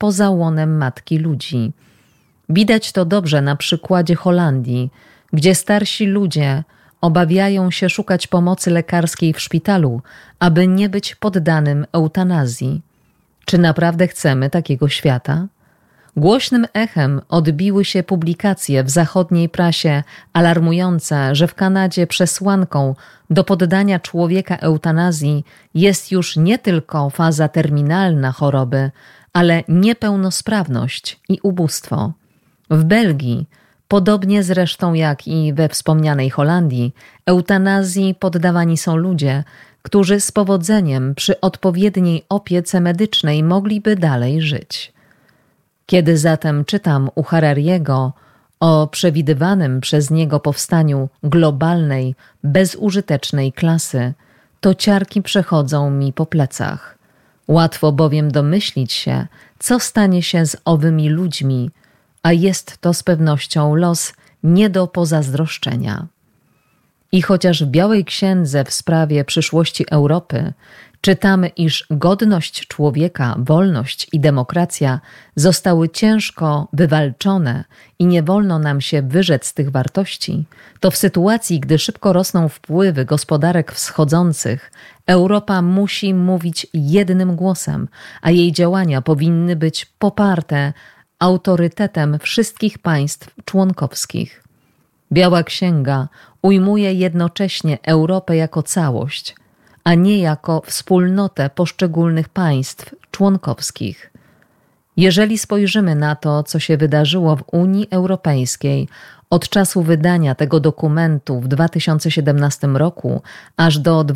poza łonem matki ludzi. Widać to dobrze na przykładzie Holandii, gdzie starsi ludzie obawiają się szukać pomocy lekarskiej w szpitalu, aby nie być poddanym eutanazji. Czy naprawdę chcemy takiego świata? Głośnym echem odbiły się publikacje w zachodniej prasie alarmujące, że w Kanadzie przesłanką do poddania człowieka eutanazji jest już nie tylko faza terminalna choroby, ale niepełnosprawność i ubóstwo. W Belgii, podobnie zresztą jak i we wspomnianej Holandii, eutanazji poddawani są ludzie, którzy z powodzeniem przy odpowiedniej opiece medycznej mogliby dalej żyć. Kiedy zatem czytam u Harariego o przewidywanym przez niego powstaniu globalnej, bezużytecznej klasy, to ciarki przechodzą mi po plecach. Łatwo bowiem domyślić się, co stanie się z owymi ludźmi, a jest to z pewnością los nie do pozazdroszczenia. I chociaż w Białej Księdze w sprawie przyszłości Europy czytamy, iż godność człowieka, wolność i demokracja zostały ciężko wywalczone i nie wolno nam się wyrzec z tych wartości, to w sytuacji, gdy szybko rosną wpływy gospodarek wschodzących, Europa musi mówić jednym głosem, a jej działania powinny być poparte autorytetem wszystkich państw członkowskich. Biała Księga ujmuje jednocześnie Europę jako całość, a nie jako wspólnotę poszczególnych państw członkowskich. Jeżeli spojrzymy na to, co się wydarzyło w Unii Europejskiej od czasu wydania tego dokumentu w 2017 roku aż do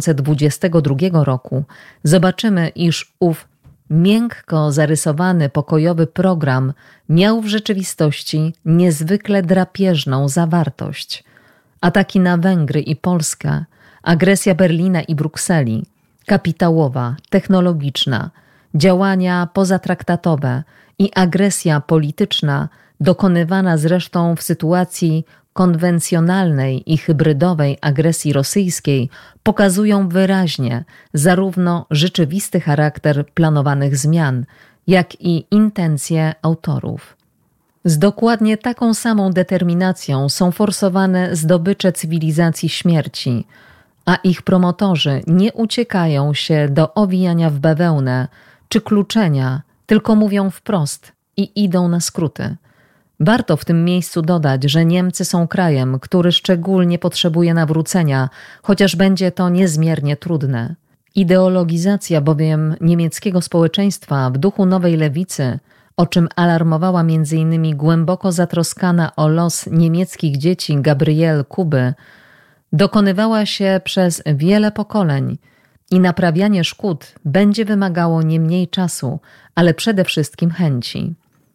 2022 roku, zobaczymy, iż ów miękko zarysowany pokojowy program miał w rzeczywistości niezwykle drapieżną zawartość. Ataki na Węgry i Polskę, agresja Berlina i Brukseli, kapitałowa, technologiczna, działania pozatraktatowe i agresja polityczna dokonywana zresztą w sytuacji konwencjonalnej i hybrydowej agresji rosyjskiej pokazują wyraźnie zarówno rzeczywisty charakter planowanych zmian, jak i intencje autorów. Z dokładnie taką samą determinacją są forsowane zdobycze cywilizacji śmierci, a ich promotorzy nie uciekają się do owijania w bawełnę czy kluczenia, tylko mówią wprost i idą na skróty. Warto w tym miejscu dodać, że Niemcy są krajem, który szczególnie potrzebuje nawrócenia, chociaż będzie to niezmiernie trudne. Ideologizacja bowiem niemieckiego społeczeństwa w duchu nowej lewicy, o czym alarmowała m.in. głęboko zatroskana o los niemieckich dzieci Gabriele Kuby, dokonywała się przez wiele pokoleń i naprawianie szkód będzie wymagało nie mniej czasu, ale przede wszystkim chęci.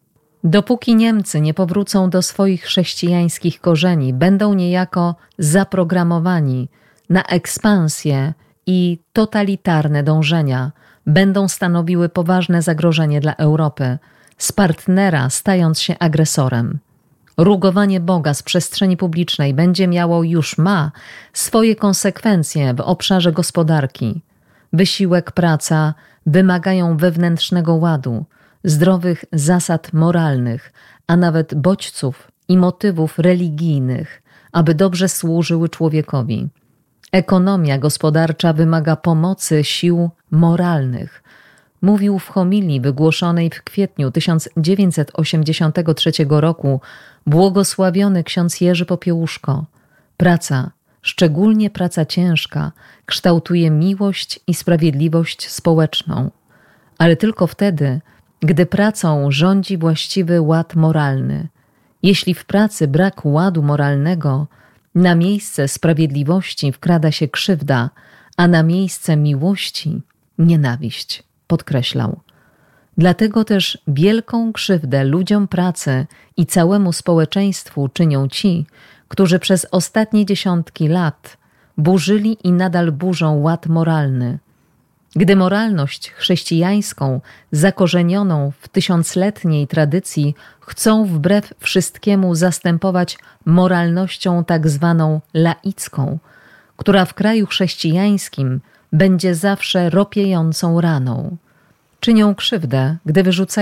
Dopóki Niemcy nie powrócą do swoich chrześcijańskich korzeni, będą niejako zaprogramowani na ekspansję i totalitarne dążenia, będą stanowiły poważne zagrożenie dla Europy, z partnera stając się agresorem. Rugowanie Boga z przestrzeni publicznej będzie miało, już ma, swoje konsekwencje w obszarze gospodarki. Wysiłek, praca wymagają wewnętrznego ładu, zdrowych zasad moralnych, a nawet bodźców i motywów religijnych, aby dobrze służyły człowiekowi. Ekonomia gospodarcza wymaga pomocy sił moralnych. Mówił w homilii wygłoszonej w kwietniu 1983 roku błogosławiony ksiądz Jerzy Popiełuszko. Praca, szczególnie praca ciężka, kształtuje miłość i sprawiedliwość społeczną, ale tylko wtedy, gdy pracą rządzi właściwy ład moralny. Jeśli w pracy brak ładu moralnego, na miejsce sprawiedliwości wkrada się krzywda, a na miejsce miłości nienawiść, podkreślał. Dlatego też wielką krzywdę ludziom pracy i całemu społeczeństwu czynią ci, którzy przez ostatnie dziesiątki lat burzyli i nadal burzą ład moralny. Gdy moralność chrześcijańską, zakorzenioną w tysiącletniej tradycji, chcą wbrew wszystkiemu zastępować moralnością tak zwaną laicką, która w kraju chrześcijańskim będzie zawsze ropiejącą raną. Czynią krzywdę, gdy wyrzucają